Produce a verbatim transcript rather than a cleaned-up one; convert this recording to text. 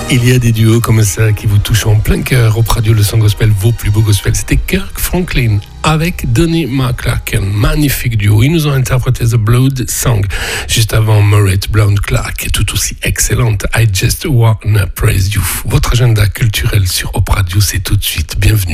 Il y a des duos comme ça qui vous touchent en plein cœur. Au Radio Le Son Gospel, vos plus beaux gospels. C'était Kirk Franklin avec Donnie McClurkin. Magnifique duo. Ils nous ont interprété The Blood Song. Juste avant, Maurette Brown-Clark, tout aussi excellente. I Just Wanna Praise You. Votre agenda culturel sur Op Radio, c'est tout de suite. Bienvenue.